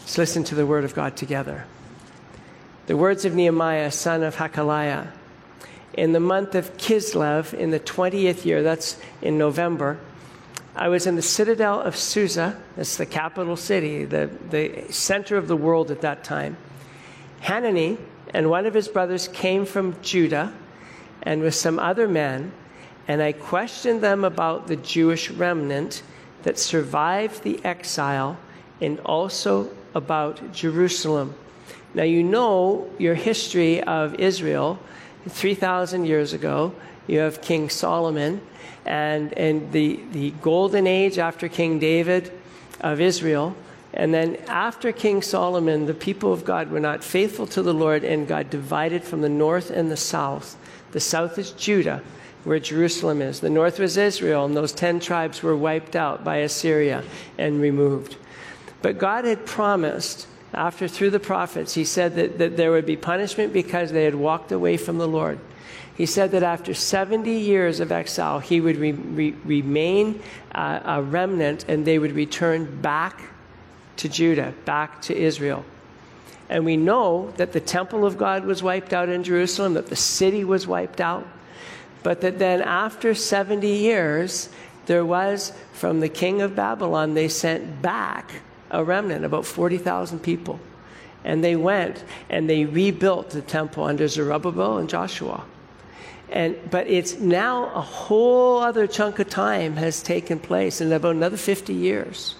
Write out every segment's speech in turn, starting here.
Let's listen to the word of God together. The words of Nehemiah, son of Hakaliah. In the month of Kislev, in the 20th year, that's in November, I was in the citadel of Susa. That's the capital city, the center of the world at that time. Hanani and one of his brothers came from Judah and with some other men, and I questioned them about the Jewish remnant that survived the exile and also about Jerusalem. Now, you know your history of Israel. 3,000 years ago, you have King Solomon and the golden age after King David of Israel. And then after King Solomon, the people of God were not faithful to the Lord, and God divided from the north and the south. The south is Judah, where Jerusalem is. The north was Israel, and those 10 tribes were wiped out by Assyria and removed. But God had promised, through the prophets, he said that there would be punishment because they had walked away from the Lord. He said that after 70 years of exile, he would remain a remnant, and they would return back to Judah, back to Israel. And we know that the temple of God was wiped out in Jerusalem, that the city was wiped out, but that then after 70 years, there was, from the king of Babylon, they sent back a remnant, about 40,000 people. And they went and they rebuilt the temple under Zerubbabel and Joshua. But it's now a whole other chunk of time has taken place in about another 50 years.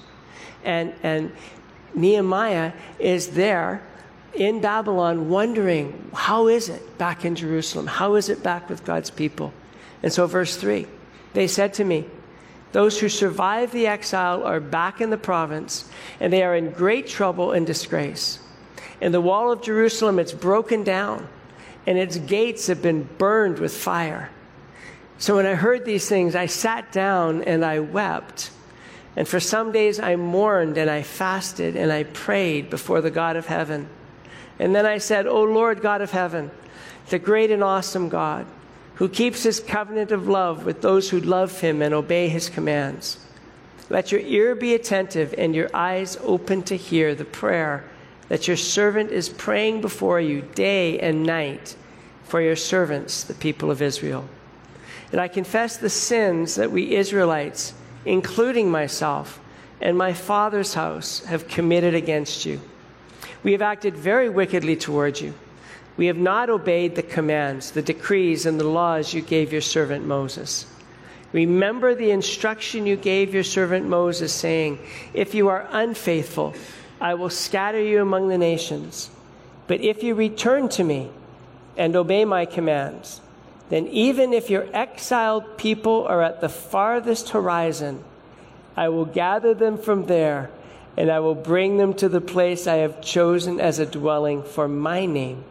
And Nehemiah is there in Babylon wondering, how is it back in Jerusalem? How is it back with God's people? And so verse 3, they said to me, those who survived the exile are back in the province, and they are in great trouble and disgrace. And the wall of Jerusalem, it's broken down, and its gates have been burned with fire. So when I heard these things, I sat down and I wept. And for some days I mourned and I fasted and I prayed before the God of heaven. And then I said, O Lord God of heaven, the great and awesome God, who keeps his covenant of love with those who love him and obey his commands. Let your ear be attentive and your eyes open to hear the prayer that your servant is praying before you day and night for your servants, the people of Israel. And I confess the sins that we Israelites, including myself and my father's house, have committed against you. We have acted very wickedly toward you. We have not obeyed the commands, the decrees, and the laws you gave your servant Moses. Remember the instruction you gave your servant Moses, saying, if you are unfaithful, I will scatter you among the nations. But if you return to me and obey my commands, then even if your exiled people are at the farthest horizon, I will gather them from there, and I will bring them to the place I have chosen as a dwelling for my name.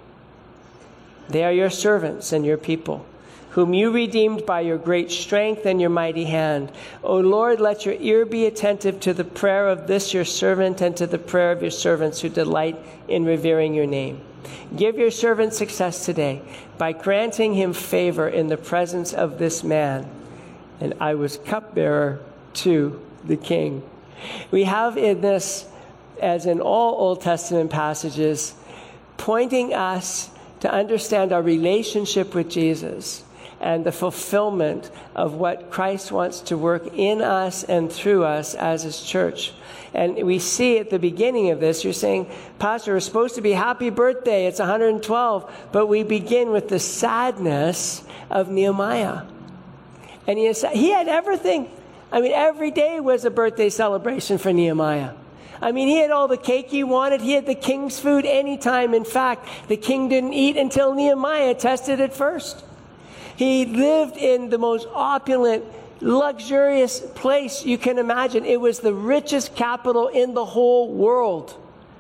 They are your servants and your people, whom you redeemed by your great strength and your mighty hand. O Lord, let your ear be attentive to the prayer of this your servant and to the prayer of your servants who delight in revering your name. Give your servant success today by granting him favor in the presence of this man. And I was cupbearer to the king. We have in this, as in all Old Testament passages, pointing us to understand our relationship with Jesus and the fulfillment of what Christ wants to work in us and through us as his church. And we see at the beginning of this, you're saying, Pastor, we're supposed to be happy birthday. It's 112. But we begin with the sadness of Nehemiah. And he had everything. I mean, every day was a birthday celebration for Nehemiah. I mean, he had all the cake he wanted. He had the king's food anytime. In fact, the king didn't eat until Nehemiah tested it first. He lived in the most opulent, luxurious place you can imagine. It was the richest capital in the whole world.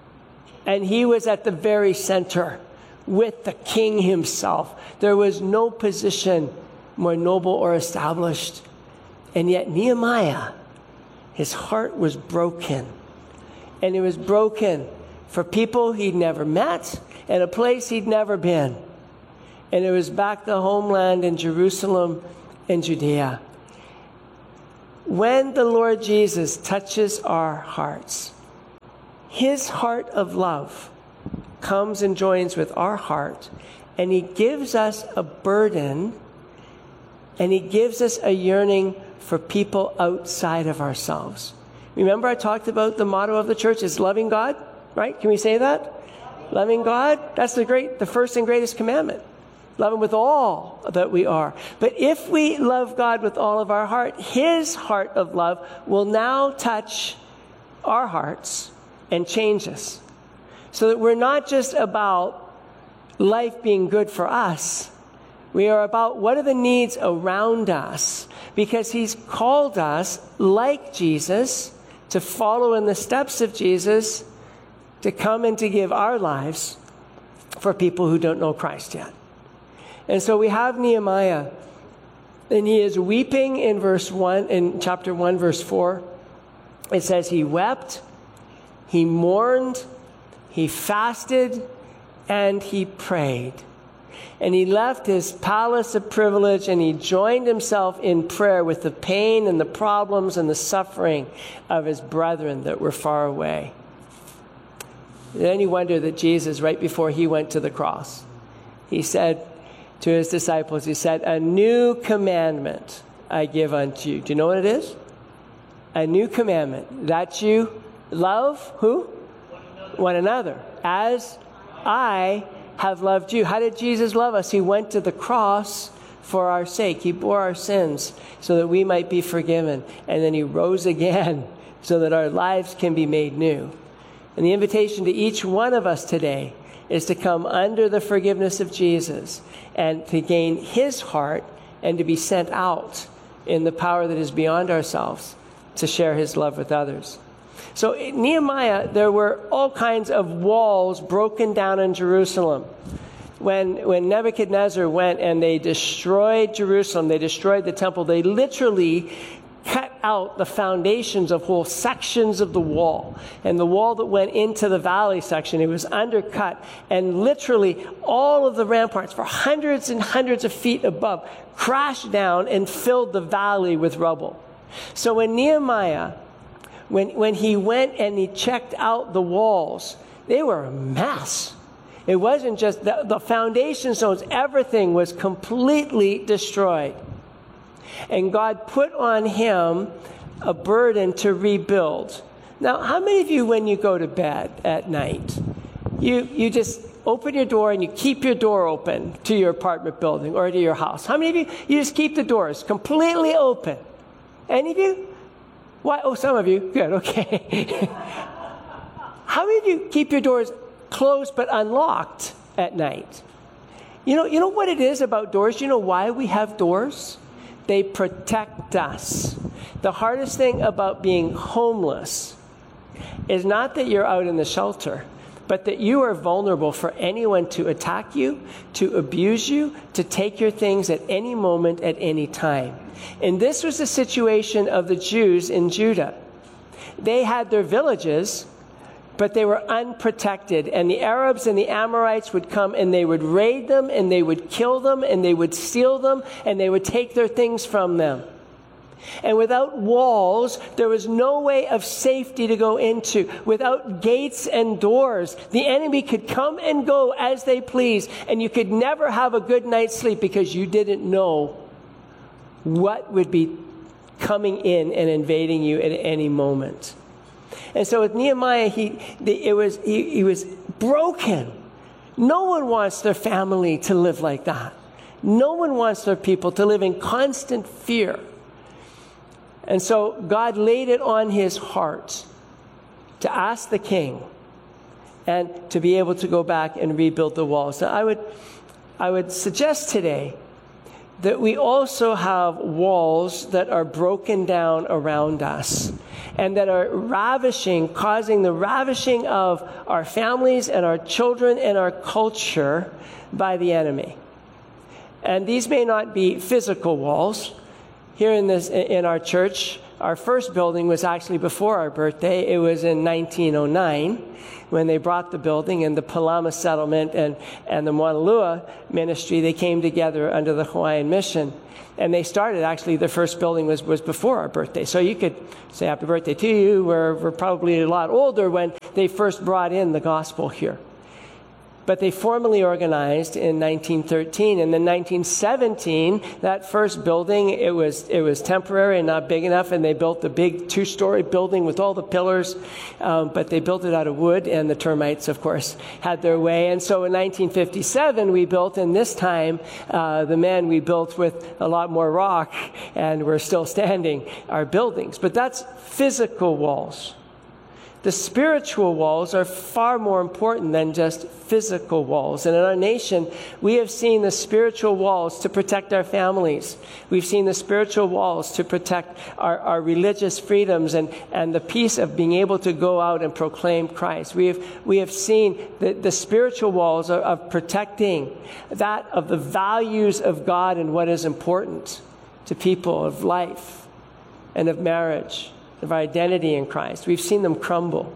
And he was at the very center with the king himself. There was no position more noble or established. And yet Nehemiah, his heart was broken. And it was broken for people he'd never met and a place he'd never been. And it was back to homeland in Jerusalem and Judea. When the Lord Jesus touches our hearts, His heart of love comes and joins with our heart, and he gives us a burden, and he gives us a yearning for people outside of ourselves. Remember I talked about the motto of the church is loving God, right? Can we say that? Loving God, that's the first and greatest commandment. Love him with all that we are. But if we love God with all of our heart, his heart of love will now touch our hearts and change us. So that we're not just about life being good for us. We are about what are the needs around us. Because he's called us, like Jesus, to follow in the steps of Jesus, to come and to give our lives for people who don't know Christ yet. And so we have Nehemiah, and he is weeping in chapter 1, verse 4. It says he wept, he mourned, he fasted, and he prayed. And he left his palace of privilege, and he joined himself in prayer with the pain and the problems and the suffering of his brethren that were far away. Then you wonder that Jesus, right before he went to the cross, he said to his disciples, he said, "A new commandment I give unto you." Do you know what it is? A new commandment, that you love who? One another. As I have loved you. How did Jesus love us? He went to the cross for our sake. He bore our sins so that we might be forgiven. And then he rose again so that our lives can be made new. And the invitation to each one of us today is to come under the forgiveness of Jesus and to gain his heart and to be sent out in the power that is beyond ourselves to share his love with others. So in Nehemiah, there were all kinds of walls broken down in Jerusalem. When Nebuchadnezzar went and they destroyed Jerusalem, they destroyed the temple, they literally cut out the foundations of whole sections of the wall. And the wall that went into the valley section, it was undercut. And literally all of the ramparts for hundreds and hundreds of feet above crashed down and filled the valley with rubble. So when Nehemiah, when he went and he checked out the walls, they were a mess. It wasn't just the foundation stones, everything was completely destroyed. And God put on him a burden to rebuild. Now, how many of you, when you go to bed at night, you just open your door and you keep your door open to your apartment building or to your house? How many of you just keep the doors completely open? Any of you? Why? Oh, some of you. Good, okay. How many of you keep your doors closed but unlocked at night? You know what it is about doors? You know why we have doors? They protect us. The hardest thing about being homeless is not that you're out in the shelter, but that you are vulnerable for anyone to attack you, to abuse you, to take your things at any moment, at any time. And this was the situation of the Jews in Judah. They had their villages, but they were unprotected. And the Arabs and the Amorites would come and they would raid them and they would kill them and they would steal them and they would take their things from them. And without walls, there was no way of safety to go into. Without gates and doors, the enemy could come and go as they please. And you could never have a good night's sleep because you didn't know what would be coming in and invading you at any moment. And so with Nehemiah, he was broken. No one wants their family to live like that. No one wants their people to live in constant fear. And so God laid it on his heart to ask the king and to be able to go back and rebuild the walls. Now, I would suggest today that we also have walls that are broken down around us and that are causing the ravishing of our families and our children and our culture by the enemy. And these may not be physical walls. Here in our church, our first building was actually before our birthday. It was in 1909 when they brought the building, and the Palama settlement and the Mauna Lua ministry, they came together under the Hawaiian mission. And they started, actually, the first building was before our birthday. So you could say happy birthday to you. We're probably a lot older when they first brought in the gospel here. But they formally organized in 1913. And then 1917, that first building, it was temporary and not big enough, and they built the big 2-story building with all the pillars, but they built it out of wood, and the termites, of course, had their way. And so in 1957, we built, and this time, we built with a lot more rock, and we're still standing, our buildings. But that's physical walls. The spiritual walls are far more important than just physical walls. And in our nation, we have seen the spiritual walls to protect our families. We've seen the spiritual walls to protect our religious freedoms and the peace of being able to go out and proclaim Christ. We have seen the spiritual walls of protecting that of the values of God and what is important to people, of life and of marriage, of our identity in Christ. We've seen them crumble.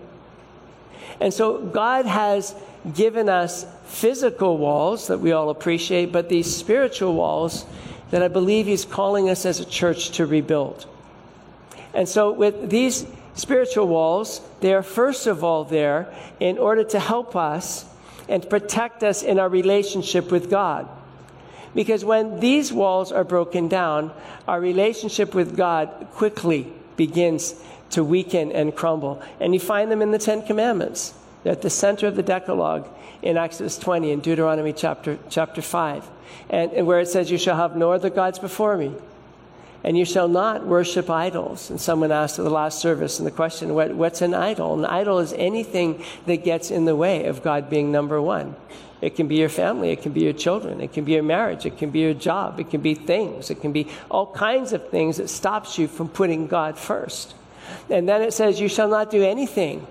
And so God has given us physical walls that we all appreciate, but these spiritual walls that I believe He's calling us as a church to rebuild. And so with these spiritual walls, they are first of all there in order to help us and protect us in our relationship with God. Because when these walls are broken down, our relationship with God quickly begins to weaken and crumble. And you find them in the Ten Commandments. They're at the center of the Decalogue in Exodus 20 and Deuteronomy chapter 5. And where it says, you shall have no other gods before me. And you shall not worship idols. And someone asked at the last service, and the question, what's an idol? An idol is anything that gets in the way of God being number one. It can be your family. It can be your children. It can be your marriage. It can be your job. It can be things. It can be all kinds of things that stops you from putting God first. And then it says, you shall not do anything,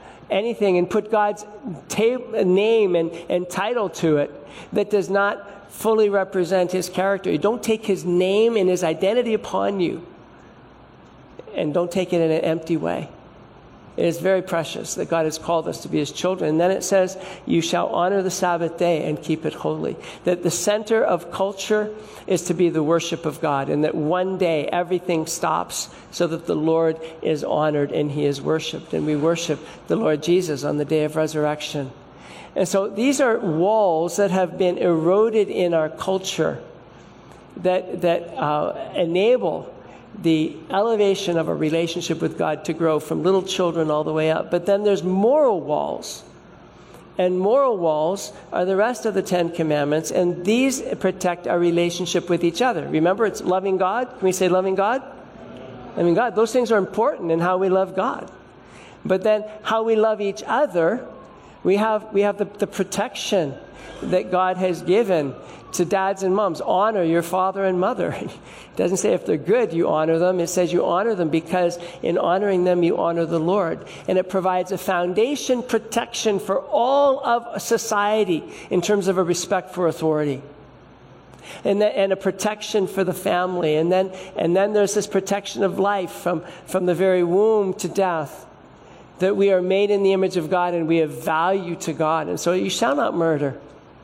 and put God's name and title to it that does not fully represent His character. You don't take His name and His identity upon you, and don't take it in an empty way. It is very precious that God has called us to be His children. And then it says, you shall honor the Sabbath day and keep it holy. That the center of culture is to be the worship of God, and that one day everything stops so that the Lord is honored and He is worshiped. And we worship the Lord Jesus on the day of resurrection. And so these are walls that have been eroded in our culture that enable the elevation of a relationship with God to grow from little children all the way up. But then there's moral walls. And moral walls are the rest of the Ten Commandments, and these protect our relationship with each other. Remember, it's loving God. Can we say loving God? Loving God. Those things are important in how we love God. But then how we love each other, we have the protection that God has given to dads and moms. Honor your father and mother. It doesn't say if they're good, you honor them. It says you honor them because in honoring them, you honor the Lord. And it provides a foundation protection for all of society in terms of a respect for authority. And a protection for the family. And then there's this protection of life from the very womb to death. That we are made in the image of God and we have value to God. And so you shall not murder.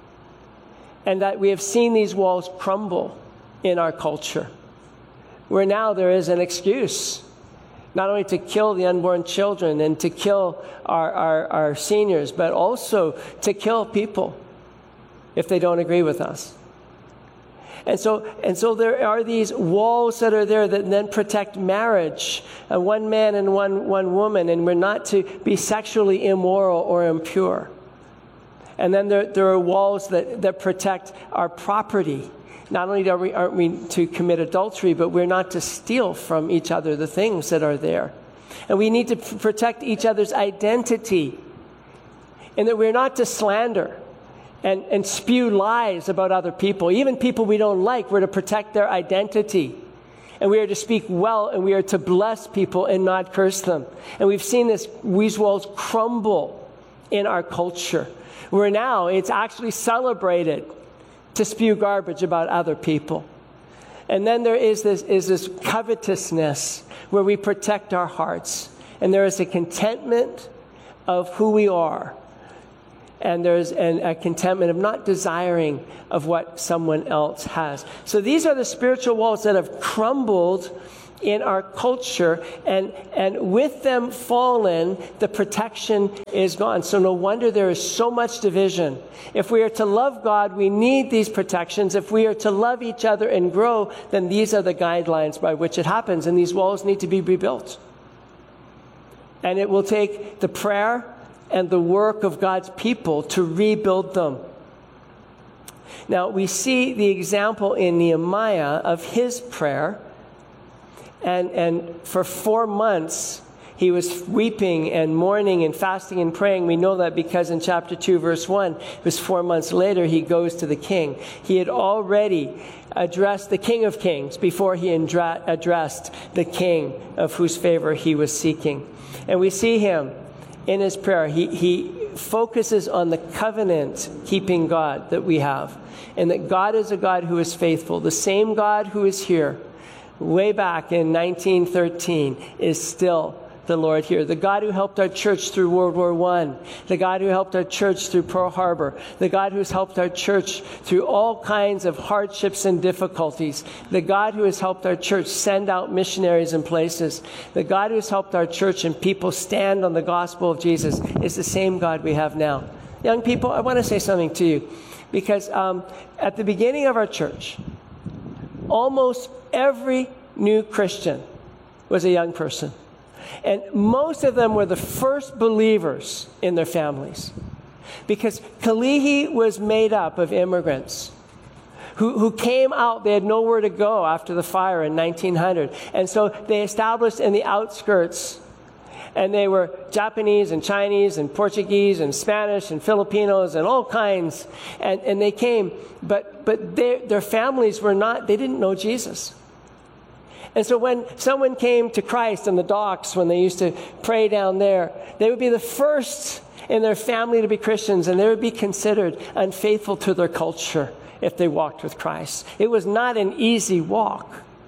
And that we have seen these walls crumble in our culture, where now there is an excuse, not only to kill the unborn children and to kill our seniors, but also to kill people if they don't agree with us. And so there are these walls that are there that then protect marriage, one man and one woman, and we're not to be sexually immoral or impure. And then there are walls that protect our property. Not only aren't we to commit adultery, but we're not to steal from each other the things that are there. And we need to protect each other's identity. And that we're not to slander and spew lies about other people. Even people we don't like, we're to protect their identity. And we are to speak well, and we are to bless people and not curse them. And we've seen these walls crumble in our culture, where now it's actually celebrated to spew garbage about other people. And then there is this covetousness, where we protect our hearts. And there is a contentment of who we are. And there's a contentment of not desiring of what someone else has. So these are the spiritual walls that have crumbled in our culture, and with them fallen, the protection is gone. So no wonder there is so much division. If we are to love God, we need these protections. If we are to love each other and grow, then these are the guidelines by which it happens, and these walls need to be rebuilt. And it will take the prayer and the work of God's people to rebuild them. Now, we see the example in Nehemiah of his prayer. And for 4 months, he was weeping and mourning and fasting and praying. We know that because in chapter 2, verse 1, it was 4 months later, he goes to the king. He had already addressed the King of Kings before he addressed the king of whose favor he was seeking. And we see him in his prayer. He focuses on the covenant-keeping God that we have, and that God is a God who is faithful. The same God who is here way back in 1913 is still the Lord here. The God who helped our church through World War I, the God who helped our church through Pearl Harbor, the God who's helped our church through all kinds of hardships and difficulties, the God who has helped our church send out missionaries in places, the God who has helped our church and people stand on the gospel of Jesus is the same God we have now. Young people, I want to say something to you, because at the beginning of our church, almost every new Christian was a young person. And most of them were the first believers in their families. Because Kalihi was made up of immigrants who came out. They had nowhere to go after the fire in 1900. And so they established in the outskirts. And they were Japanese and Chinese and Portuguese and Spanish and Filipinos and all kinds. And they came. But their families were not, they didn't know Jesus. And so when someone came to Christ in the docks, when they used to pray down there, they would be the first in their family to be Christians, and they would be considered unfaithful to their culture if they walked with Christ. It was not an easy walk.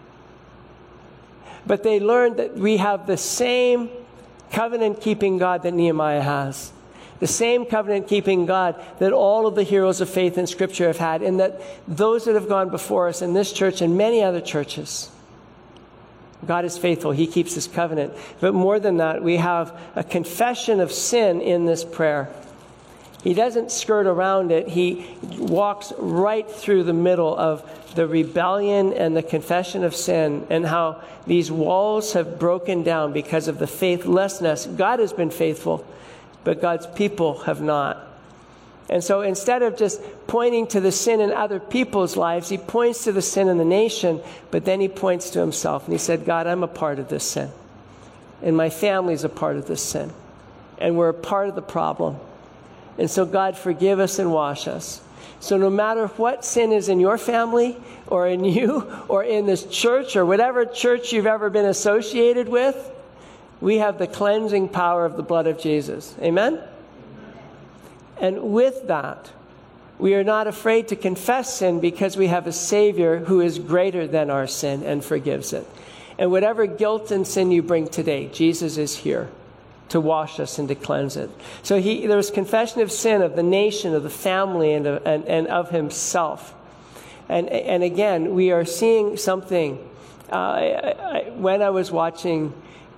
But they learned that we have the same covenant-keeping God that Nehemiah has. The same covenant-keeping God that all of the heroes of faith in Scripture have had, and that those that have gone before us in this church and many other churches. God is faithful. He keeps his covenant. But more than that, we have a confession of sin in this prayer. He doesn't skirt around it. He walks right through the middle of the rebellion and the confession of sin, and how these walls have broken down because of the faithlessness. God has been faithful, but God's people have not. And so instead of just pointing to the sin in other people's lives, he points to the sin in the nation, but then he points to himself. And he said, God, I'm a part of this sin. And my family's a part of this sin. And we're a part of the problem. And so, God, forgive us and wash us. So no matter what sin is in your family or in you or in this church or whatever church you've ever been associated with, we have the cleansing power of the blood of Jesus. Amen? And with that, we are not afraid to confess sin because we have a Savior who is greater than our sin and forgives it. And whatever guilt and sin you bring today, Jesus is here to wash us and to cleanse it. So there was confession of sin of the nation, of the family, and of himself. And again, we are seeing something. When I was watching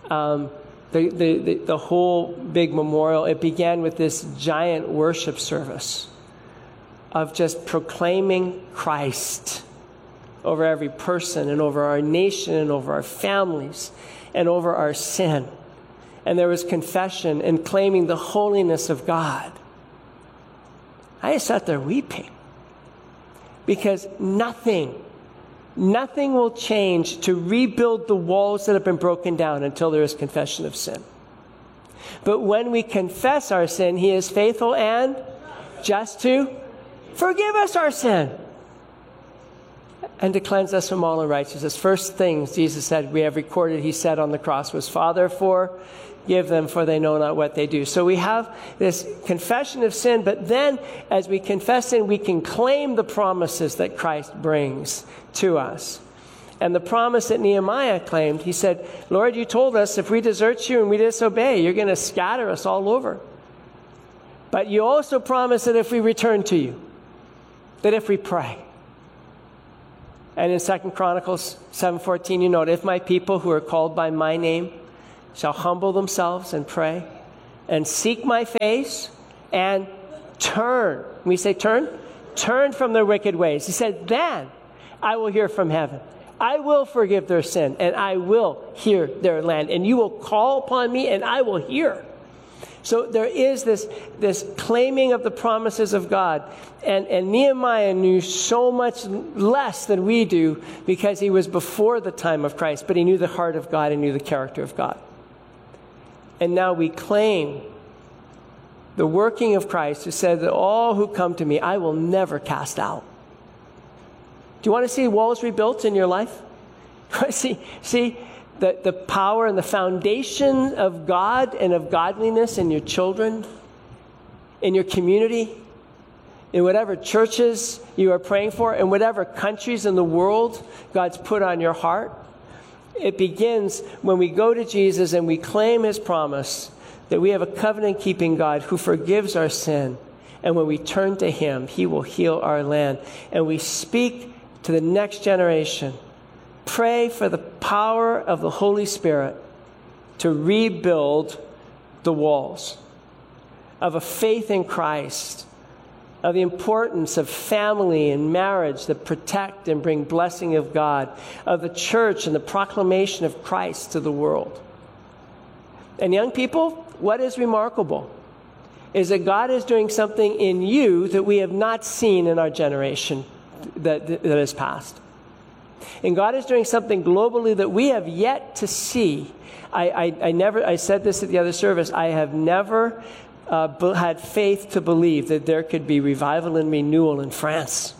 the whole big memorial, it began with this giant worship service of just proclaiming Christ over every person and over our nation and over our families and over our sin. And there was confession and claiming the holiness of God. I just sat there weeping because nothing will change to rebuild the walls that have been broken down until there is confession of sin. But when we confess our sin, he is faithful and just to forgive us our sin and to cleanse us from all unrighteousness. First things Jesus said, we have recorded, he said on the cross, was, Father, forgive them, for they know not what they do. So we have this confession of sin, but then as we confess sin, we can claim the promises that Christ brings to us. And the promise that Nehemiah claimed, he said, Lord, you told us if we desert you and we disobey, you're going to scatter us all over. But you also promised that if we return to you, that if we pray. And in 2 Chronicles 7:14, you note, if my people who are called by my name shall humble themselves and pray and seek my face and turn. When we say turn, turn from their wicked ways. He said, then I will hear from heaven. I will forgive their sin, and I will hear their land. And you will call upon me, and I will hear. So there is this claiming of the promises of God. And Nehemiah knew so much less than we do because he was before the time of Christ, but he knew the heart of God and knew the character of God. And now we claim the working of Christ, who said that all who come to me, I will never cast out. Do you want to see walls rebuilt in your life? See the power and the foundation of God and of godliness in your children, in your community, in whatever churches you are praying for, in whatever countries in the world God's put on your heart? It begins when we go to Jesus and we claim his promise that we have a covenant-keeping God who forgives our sin. And when we turn to him, he will heal our land. And we speak to the next generation. Pray for the power of the Holy Spirit to rebuild the walls of a faith in Christ, of the importance of family and marriage that protect and bring blessing of God, of the church and the proclamation of Christ to the world. And young people, what is remarkable is that God is doing something in you that we have not seen in our generation that has passed. And God is doing something globally that we have yet to see. I said this at the other service, I have never had faith to believe that there could be revival and renewal in France.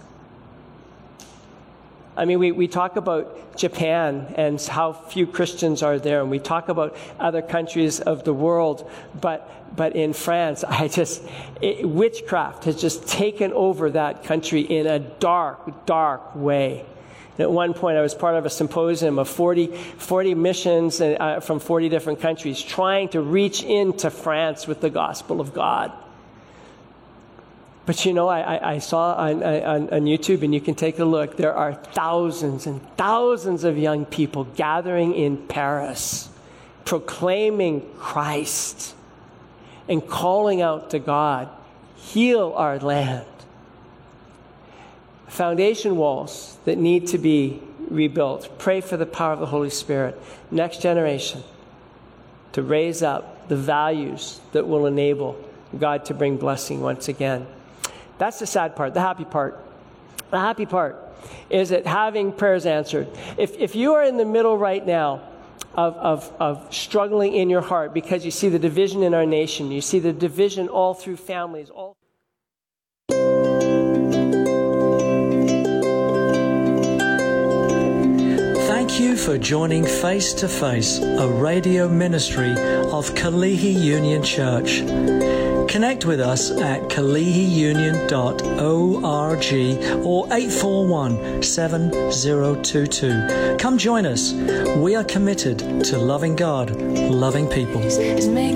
I mean, we talk about Japan and how few Christians are there, and we talk about other countries of the world, but in France, witchcraft has just taken over that country in a dark, dark way. And at one point, I was part of a symposium of 40 missions from 40 different countries trying to reach into France with the gospel of God. But you know, I saw on YouTube, and you can take a look, there are thousands and thousands of young people gathering in Paris, proclaiming Christ and calling out to God, heal our land. Foundation walls that need to be rebuilt. Pray for the power of the Holy Spirit. Next generation to raise up the values that will enable God to bring blessing once again. That's the sad part. The happy part. The happy part is that having prayers answered. If you are in the middle right now of struggling in your heart because you see the division in our nation, you see the division all through families, Thank you for joining Face to Face, a radio ministry of Kalihi Union Church. Connect with us at kalihiunion.org or 841-7022. Come join us. We are committed to loving God, loving people.